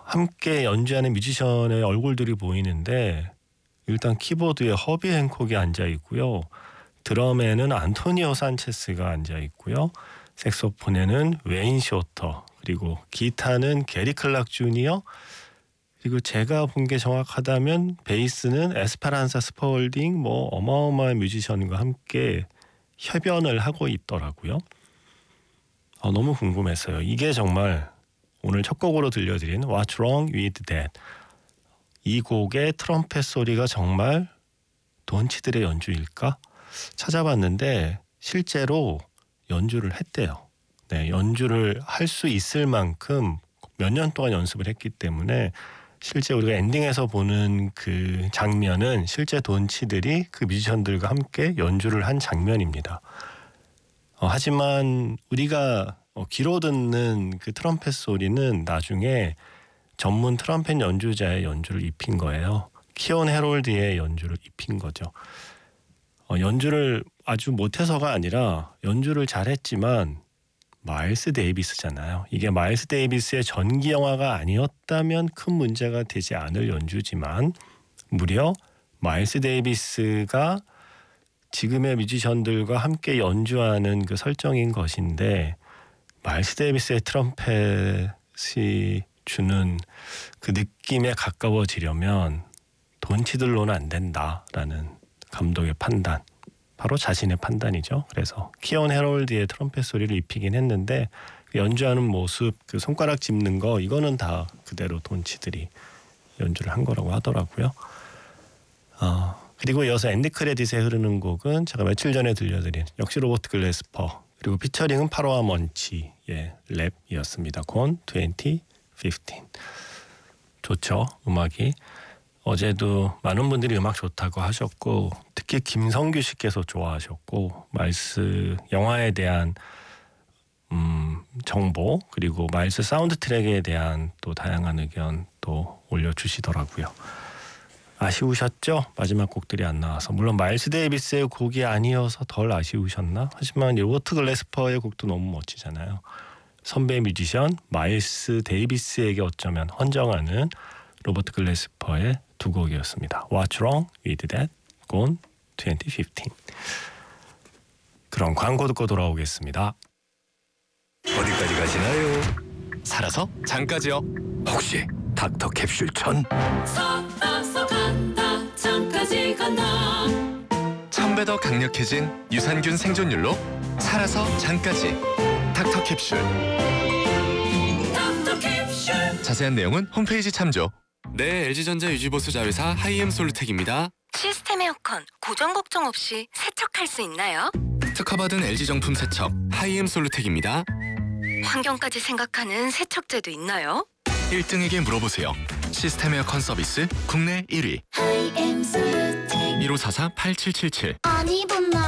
함께 연주하는 뮤지션의 얼굴들이 보이는데 일단 키보드에 허비 행콕이 앉아 있고요. 드럼에는 안토니오 산체스가 앉아 있고요. 색소폰에는 웨인 쇼터, 그리고 기타는 게리 클락 주니어, 그리고 제가 본 게 정확하다면 베이스는 에스페란사 스펄딩, 뭐 어마어마한 뮤지션과 함께 협연을 하고 있더라고요. 너무 궁금했어요. 이게 정말 오늘 첫 곡으로 들려드린 What's Wrong With That, 이 곡의 트럼펫 소리가 정말 돈치들의 연주일까? 찾아봤는데 실제로 연주를 했대요. 네, 연주를 할 수 있을 만큼 몇 년 동안 연습을 했기 때문에 실제 우리가 엔딩에서 보는 그 장면은 실제 돈치들이 그 뮤지션들과 함께 연주를 한 장면입니다. 하지만 우리가 귀로 듣는 그 트럼펫 소리는 나중에 전문 트럼펫 연주자의 연주를 입힌 거예요. 키온 헤롤드의 연주를 입힌 거죠. 연주를 아주 못해서가 아니라 연주를 잘했지만 마일스 데이비스잖아요. 이게 마일스 데이비스의 전기 영화가 아니었다면 큰 문제가 되지 않을 연주지만 무려 마일스 데이비스가 지금의 뮤지션들과 함께 연주하는 그 설정인 것인데 마일스 데이비스의 트럼펫이 주는 그 느낌에 가까워지려면 돈치들로는 안 된다라는 감독의 판단, 바로 자신의 판단이죠. 그래서 키온 헤롤드의 트럼펫 소리를 입히긴 했는데 연주하는 모습, 그 손가락 짚는 거, 이거는 다 그대로 돈치들이 연주를 한 거라고 하더라고요. 그리고 이어서 앤디 크레딧에 흐르는 곡은 제가 며칠 전에 들려드린 역시 로버트 글래스퍼, 그리고 피처링은 파로와 먼치의 랩이었습니다. 곤 2015. 좋죠, 음악이. 어제도 많은 분들이 음악 좋다고 하셨고, 특히 김성규 씨께서 좋아하셨고, 마일스 영화에 대한 정보, 그리고 마일스 사운드 트랙에 대한 또 다양한 의견 또 올려주시더라고요. 아쉬우셨죠? 마지막 곡들이 안 나와서. 물론 마일스 데이비스의 곡이 아니어서 덜 아쉬우셨나? 하지만 로버트 글래스퍼의 곡도 너무 멋지잖아요. 선배 뮤지션 마일스 데이비스에게 어쩌면 헌정하는 로버트 글래스퍼의 두 곡이었습니다. What's Wrong With That, Gone 2015. 그럼 광고 듣고 돌아오겠습니다. 어디까지 가시나요? 살아서 장까지요. 혹시 닥터 캡슐 천? 살아서 간다 장까지 간다. 1000배 더 강력해진 유산균 생존율로 살아서 장까지. 닥터 캡슐. 닥터 캡슐. 자세한 내용은 홈페이지 참조. 네, LG전자 유지보수 자회사 하이엠 솔루텍입니다. 시스템 에어컨 고장 걱정 없이 세척할 수 있나요? 특허받은 LG 정품 세척 하이엠 솔루텍입니다. 환경까지 생각하는 세척제도 있나요? 1등에게 물어보세요. 시스템 에어컨 서비스 국내 1위. 하이엠 솔루텍. 1544-8777. 안 입었나